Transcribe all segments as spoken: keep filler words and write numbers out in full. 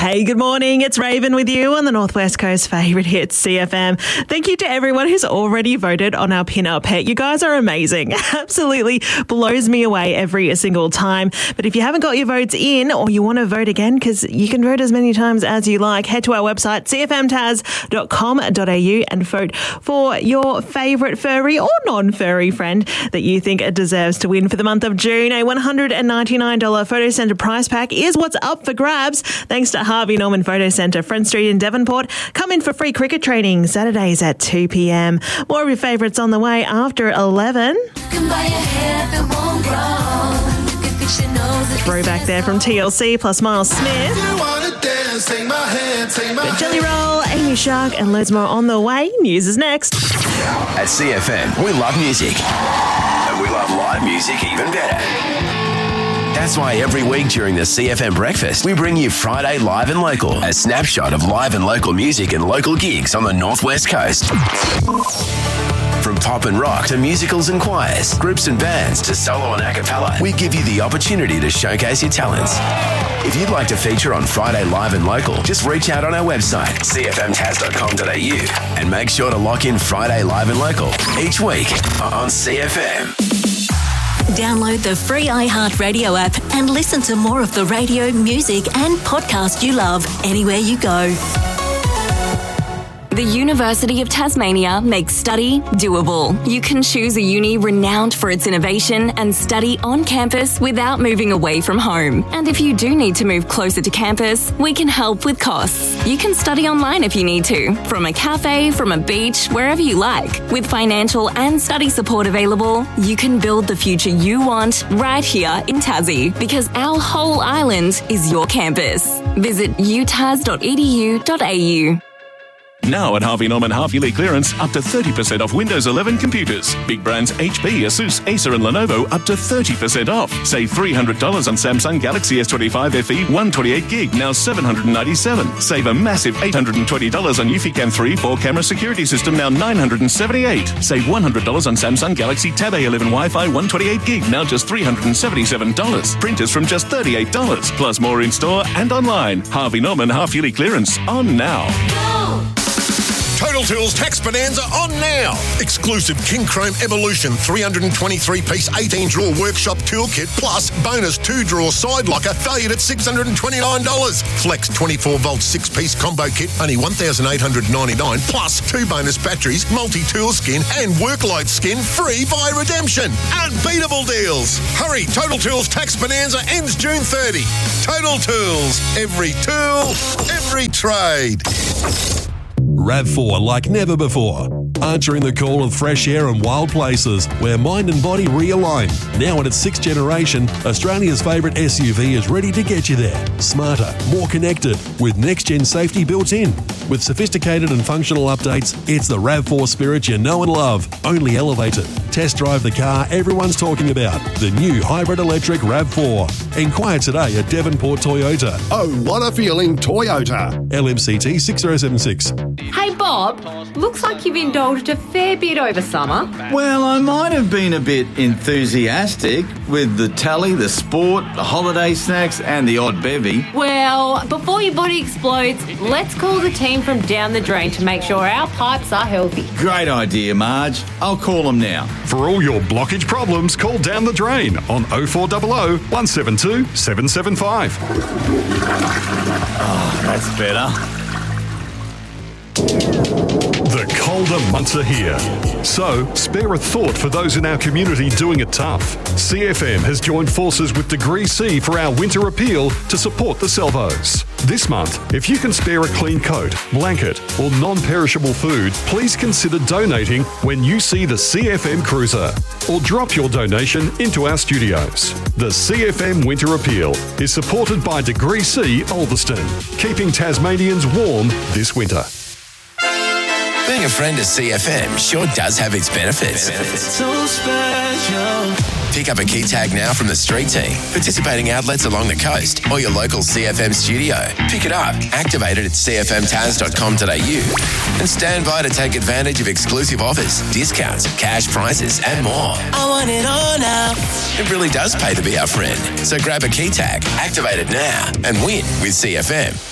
Hey, good morning. It's Raven with you on the Northwest Coast favourite hits, C F M. Thank you to everyone who's already voted on our pin-up pet. You guys are amazing. Absolutely blows me away every single time. But if you haven't got your votes in or you want to vote again, because you can vote as many times as you like, head to our website, c f m taz dot com dot a u and vote for your favourite furry or non-furry friend that you think deserves to win for the month of June. A one hundred ninety-nine dollars Photo Centre prize pack is what's up for grabs, thanks to Harvey Norman Photo Centre, Front Street in Devonport. Come in for free cricket training Saturdays at two p.m. More of your favourites on the way after eleven. Throwback there from T L C plus Miles Smith. Dance, take my hand, take my Jelly Roll, Amy Shark and loads more on the way. News is next. At C F M, we love music. And we love live music even better. That's why every week during the C F M Breakfast, we bring you Friday Live and Local, a snapshot of live and local music and local gigs on the Northwest Coast. From pop and rock to musicals and choirs, groups and bands to solo and a cappella, we give you the opportunity to showcase your talents. If you'd like to feature on Friday Live and Local, just reach out on our website, c f m taz dot com dot a u, and make sure to lock in Friday Live and Local each week on C F M. Download the free iHeartRadio app and listen to more of the radio, music and podcast you love anywhere you go. The University of Tasmania makes study doable. You can choose a uni renowned for its innovation and study on campus without moving away from home. And if you do need to move closer to campus, we can help with costs. You can study online if you need to, from a cafe, from a beach, wherever you like. With financial and study support available, you can build the future you want right here in Tassie, because our whole island is your campus. Visit u taz dot e d u dot a u. Now at Harvey Norman half-yearly clearance, up to thirty percent off Windows eleven computers. Big brands H P, Asus, Acer and Lenovo up to thirty percent off. Save three hundred dollars on Samsung Galaxy S twenty-five F E one twenty-eight gig, now seven hundred ninety-seven dollars. Save a massive eight hundred twenty dollars on Eufy three four-camera security system, now nine hundred seventy-eight dollars. Save one hundred dollars on Samsung Galaxy Tab A eleven Wi-Fi one twenty-eight gig, now just three hundred seventy-seven dollars. Printers from just thirty-eight dollars. Plus more in store and online. Harvey Norman half-yearly clearance on now. Go! Total Tools Tax Bonanza on now. Exclusive King Chrome Evolution three hundred twenty-three piece eighteen drawer workshop toolkit plus bonus two drawer side locker valued at six hundred twenty-nine dollars. Flex twenty-four volt six piece combo kit only one thousand eight hundred ninety-nine dollars plus two bonus batteries, multi-tool skin and worklight skin free via redemption. Unbeatable deals. Hurry, Total Tools Tax Bonanza ends June thirtieth. Total Tools. Every tool, every trade. RAV four like never before. Answering the call of fresh air and wild places where mind and body realign. Now in its sixth generation, Australia's favourite S U V is ready to get you there. Smarter, more connected, with next-gen safety built in. With sophisticated and functional updates, it's the RAV four spirit you know and love, only elevated. Test drive the car everyone's talking about, the new hybrid electric RAV four. Inquire today at Devonport Toyota. Oh, what a feeling, Toyota. L M C T six zero seven six. Hey Bob, looks like you've indulged a fair bit over summer. Well, I might have been a bit enthusiastic with the tally, the sport, the holiday snacks and the odd bevy. Well, before your body explodes, let's call the team from Down the Drain to make sure our pipes are healthy. Great idea, Marge. I'll call them now. For all your blockage problems, call Down the Drain on oh four hundred, one seven two, seven seven five. Oh, that's better. The colder months are here, so spare a thought for those in our community doing it tough. C F M has joined forces with Degree C for our winter appeal to support the Salvos. This month, if you can spare a clean coat, blanket or non-perishable food, please consider donating when you see the C F M Cruiser, or drop your donation into our studios. The C F M Winter Appeal is supported by Degree C Ulverston, keeping Tasmanians warm this winter. Being a friend of C F M sure does have its benefits. So special. Pick up a key tag now from the street team, participating outlets along the coast, or your local C F M studio. Pick it up, activate it at c f m taz dot com dot a u, and stand by to take advantage of exclusive offers, discounts, cash prizes, and more. I want it all now. It really does pay to be our friend. So grab a key tag, activate it now, and win with C F M.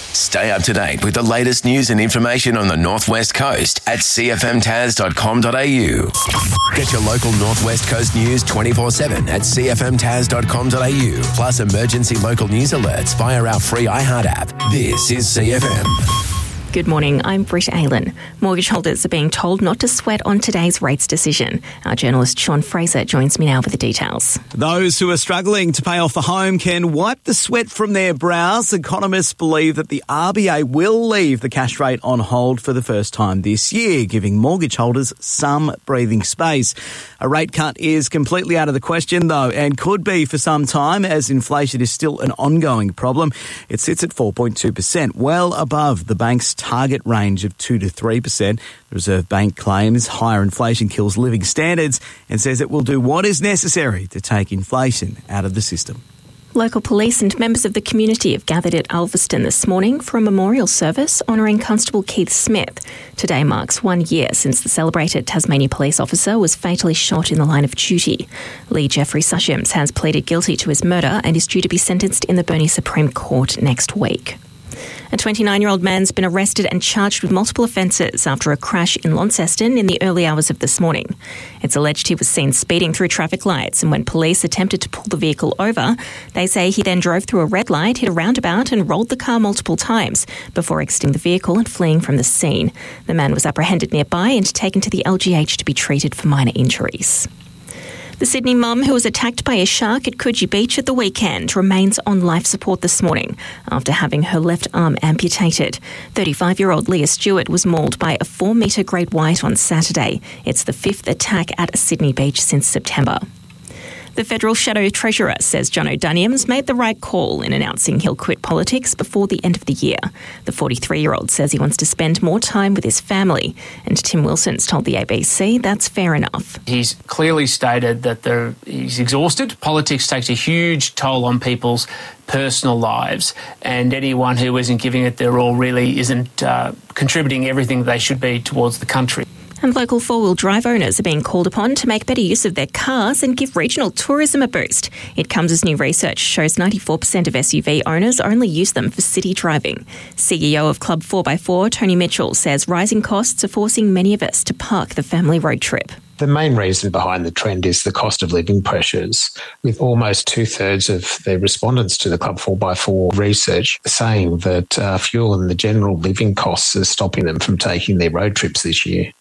Stay up to date with the latest news and information on the Northwest Coast at c f m tas dot com dot a u. Get your local Northwest Coast news twenty-four seven at c f m tas dot com dot a u. Plus emergency local news alerts via our free iHeart app. This is C F M. Good morning, I'm Britt Aylen. Mortgage holders are being told not to sweat on today's rates decision. Our journalist Sean Fraser joins me now with the details. Those who are struggling to pay off a home can wipe the sweat from their brows. Economists believe that the R B A will leave the cash rate on hold for the first time this year, giving mortgage holders some breathing space. A rate cut is completely out of the question, though, and could be for some time, as inflation is still an ongoing problem. It sits at four point two percent, well above the bank's target range of two to three percent. The Reserve Bank claims higher inflation kills living standards and says it will do what is necessary to take inflation out of the system. Local police and members of the community have gathered at Ulverston this morning for a memorial service honouring Constable Keith Smith. Today marks one year since the celebrated Tasmania police officer was fatally shot in the line of duty. Lee Jeffrey Sushims has pleaded guilty to his murder and is due to be sentenced in the Burnie Supreme Court next week. A twenty-nine-year-old man's been arrested and charged with multiple offences after a crash in Launceston in the early hours of this morning. It's alleged he was seen speeding through traffic lights, and when police attempted to pull the vehicle over, they say he then drove through a red light, hit a roundabout and rolled the car multiple times before exiting the vehicle and fleeing from the scene. The man was apprehended nearby and taken to the L G H to be treated for minor injuries. The Sydney mum who was attacked by a shark at Coogee Beach at the weekend remains on life support this morning after having her left arm amputated. thirty-five-year-old Leah Stewart was mauled by a four-metre great white on Saturday. It's the fifth attack at a Sydney beach since September. The federal shadow treasurer says John O'Daniels made the right call in announcing he'll quit politics before the end of the year. The forty-three-year-old says he wants to spend more time with his family, and Tim Wilson's told the A B C that's fair enough. He's clearly stated that the, he's exhausted. Politics takes a huge toll on people's personal lives, and anyone who isn't giving it their all really isn't uh, contributing everything they should be towards the country. And local four-wheel drive owners are being called upon to make better use of their cars and give regional tourism a boost. It comes as new research shows ninety-four percent of S U V owners only use them for city driving. C E O of Club four by four, Tony Mitchell, says rising costs are forcing many of us to park the family road trip. The main reason behind the trend is the cost of living pressures, with almost two-thirds of the respondents to the Club four by four research saying that uh, fuel and the general living costs are stopping them from taking their road trips this year.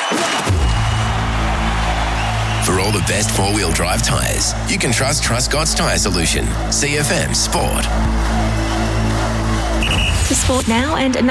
For all the best four-wheel drive tyres, you can trust Truscott's Tyre Solution. C F M Sport. To sport now, and another